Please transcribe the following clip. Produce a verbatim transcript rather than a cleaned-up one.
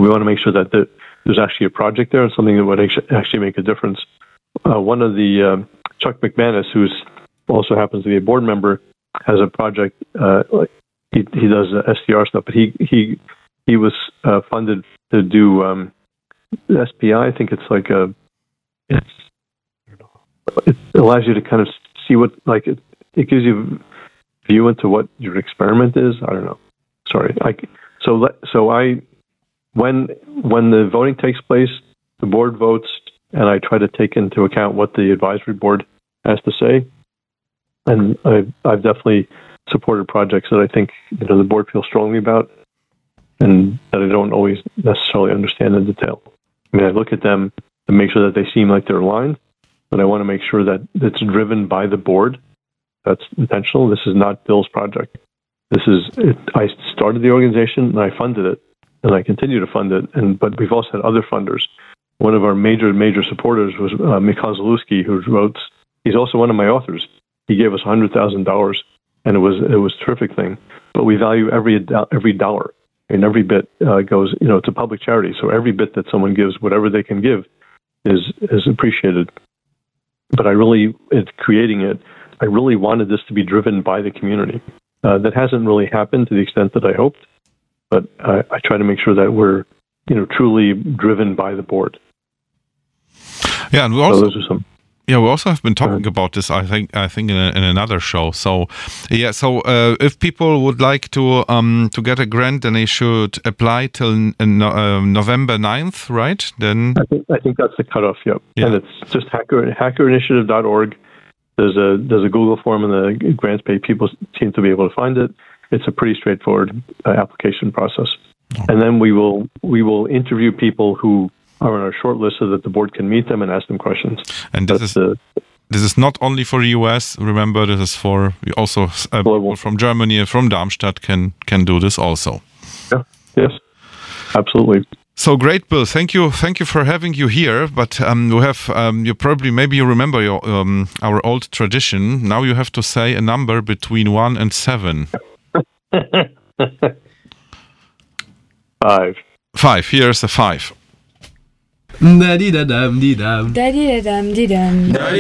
we want to make sure that the, there's actually a project there and something that would actually make a difference. Uh, one of the uh, Chuck McManus, who's also happens to be a board member, has a project. Uh, he he does uh, S D R stuff, but he he he was uh, funded to do um, S P I. I think it's like a it's it allows you to kind of see what like it, it gives you a view into what your experiment is. I don't know. Sorry. I, so so I when when the voting takes place, the board votes, and I try to take into account what the advisory board has to say. And I've, I've definitely supported projects that I think you know the board feels strongly about, and that I don't always necessarily understand in detail. I mean, I look at them and make sure that they seem like they're aligned, but I want to make sure that it's driven by the board. That's intentional. This is not Bill's project. This is it, I started the organization and I funded it, and I continue to fund it. And but we've also had other funders. One of our major major supporters was uh, Mikhail Zalewski, who wrote. He's also one of my authors. He gave us one hundred thousand dollars, and it was it was a terrific thing. But we value every every dollar, and every bit uh, goes. You know, it's a public charity, so every bit that someone gives, whatever they can give, is is appreciated. But I really, in creating it, I really wanted this to be driven by the community. Uh, that hasn't really happened to the extent that I hoped, but I, I try to make sure that we're, you know, truly driven by the board. Yeah, and we also. So those are some. Yeah, we also have been talking about this, I think, I think in, a, in another show. So, yeah, so uh, if people would like to um, to get a grant, then they should apply till uh, November ninth, right? Then I think I think that's the cutoff. Yep. Yeah. And it's just hacker hacker initiative dot org. There's a there's a Google form in the grants page. People seem to be able to find it. It's a pretty straightforward uh, application process. Okay. And then we will we will interview people who are on our short list so that the board can meet them and ask them questions. And this That's is the, this is not only for the U S. Remember, this is for also uh, people from Germany and from Darmstadt can can do this also. Yeah. Yes. Absolutely. So great, Bill. Thank you. Thank you for having you here. But um, you have um, you probably maybe you remember your um, our old tradition. Now you have to say a number between one and seven. Five. Five. Here's a five. Da-dee-da-dum-dee-dum. Da-dee-da-dum-dee-dum.